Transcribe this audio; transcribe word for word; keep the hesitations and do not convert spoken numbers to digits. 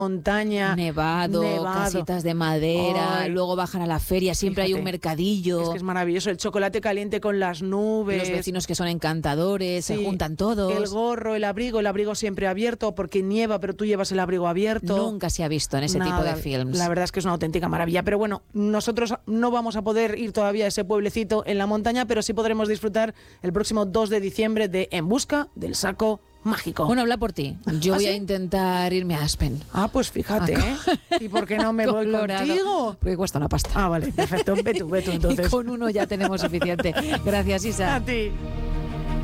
montaña, nevado, nevado, casitas de madera, Ay, luego bajan a la feria, siempre fíjate, hay un mercadillo. Es que es maravilloso, el chocolate caliente con las nubes. Los vecinos que son encantadores, Sí, se juntan todos. El gorro, el abrigo, el abrigo siempre abierto porque nieva, pero tú llevas el abrigo abierto. Nunca se ha visto en ese Nada, tipo de films. La verdad es que es una auténtica maravilla. Pero bueno, nosotros no vamos a poder ir todavía a ese pueblecito en la montaña, pero sí podremos disfrutar el próximo dos de diciembre de En busca del saco mágico. Bueno, habla por ti. Yo ¿Ah, voy sí? a intentar irme a Aspen. Ah, pues fíjate, ¿eh? ¿Y por qué no me voy Colorado. contigo? Porque cuesta una pasta. Ah, vale, perfecto. Ve tú, ve tú entonces. Y con uno ya tenemos suficiente. Gracias, Isa. A ti.